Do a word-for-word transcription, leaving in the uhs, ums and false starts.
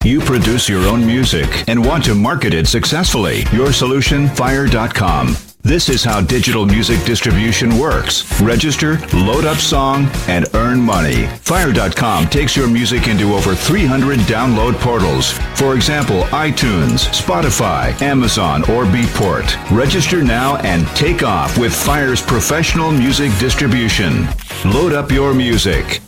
You produce your own music and want to market it successfully. Your solution, Fire dot com. This is how digital music distribution works. Register, load up song, and earn money. Fire dot com takes your music into over three hundred download portals. For example, iTunes, Spotify, Amazon, or Beatport. Register now and take off with Fire's professional music distribution. Load up your music.